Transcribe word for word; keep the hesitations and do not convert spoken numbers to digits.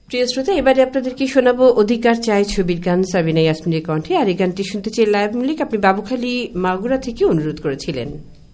প্রিয় শ্রোতা, এবারে আপনাদেরকে শোনাবো অধিকার চাই ছবির গান সাবিনা ইয়াসমিনের কণ্ঠে। আর এই গানটি শুনতে চেয়ে লাইভ মল্লিক আপনি বাবুখালী মাগুরা থেকে অনুরোধ করেছিলেন।